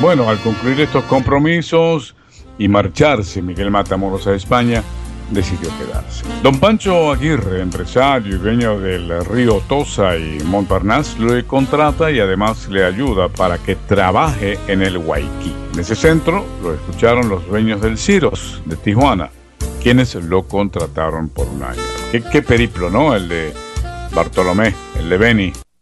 Bueno, al concluir estos compromisos y marcharse Miguel Matamoros a España, decidió quedarse. Don Pancho Aguirre, empresario y dueño del río Tosa y Montparnasse, le contrata y además le ayuda para que trabaje en el Guayquí. En ese centro lo escucharon los dueños del Ciros de Tijuana, quienes lo contrataron por un año. Qué periplo, ¿no? El de Bartolomé, el de Beni.